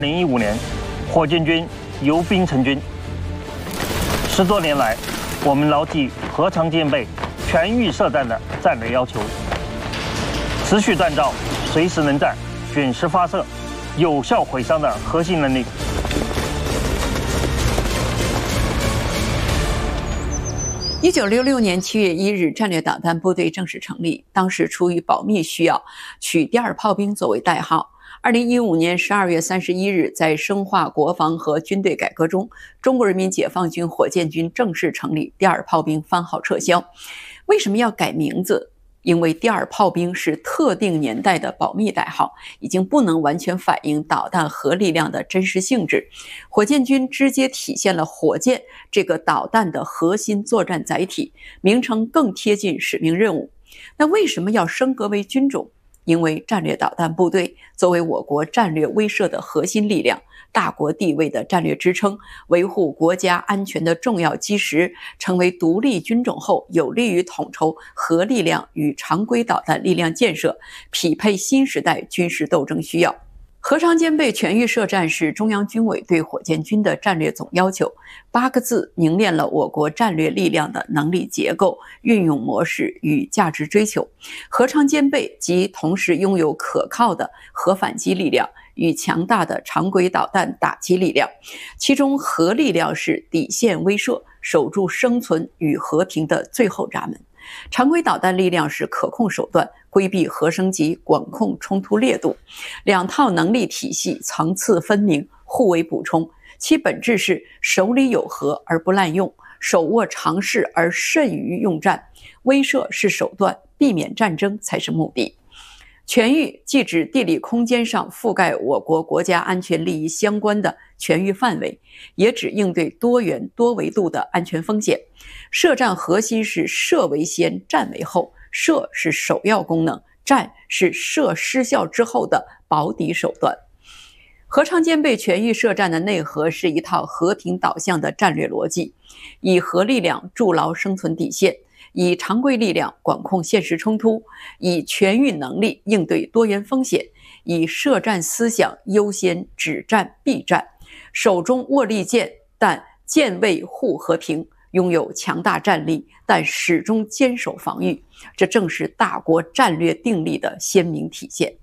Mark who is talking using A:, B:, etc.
A: 2015年，火箭军由兵成军。10多年来，我们牢记核常兼备、全域设战的战略要求，持续锻造随时能战、准时发射、有效毁伤的核心能力。
B: 1966年7月1日，战略导弹部队正式成立。当时出于保密需要，取第二炮兵作为代号。2015年12月31日，在深化国防和军队改革中，中国人民解放军火箭军正式成立，第二炮兵番号撤销。为什么要改名字？因为第二炮兵是特定年代的保密代号，已经不能完全反映导弹核力量的真实性质。火箭军直接体现了火箭这个导弹的核心作战载体，名称更贴近使命任务。那为什么要升格为军种？因为战略导弹部队作为我国战略威慑的核心力量，大国地位的战略支撑，维护国家安全的重要基石，成为独立军种后，有利于统筹核力量与常规导弹力量建设，匹配新时代军事斗争需要。核常兼备、全域设战是中央军委对火箭军的战略总要求，8个字凝练了我国战略力量的能力结构、运用模式与价值追求。核常兼备即同时拥有可靠的核反击力量与强大的常规导弹打击力量，其中核力量是底线威慑，守住生存与和平的最后闸门。常规导弹力量是可控手段，规避核升级，管控冲突烈度。两套能力体系层次分明，互为补充，其本质是手里有核而不滥用，手握常识而慎于用战。威慑是手段，避免战争才是目的。全域既指地理空间上覆盖我国国家安全利益相关的全域范围，也指应对多元多维度的安全风险。设战核心是设为先，战为后，设是首要功能，战是设失效之后的保底手段。核常兼备全域设战的内核是一套和平导向的战略逻辑，以核力量筑牢生存底线，以常规力量管控现实冲突，以全域能力应对多元风险，以设战思想优先止战避战，手中握利剑，但剑卫护和平，拥有强大战力，但始终坚守防御，这正是大国战略定力的鲜明体现。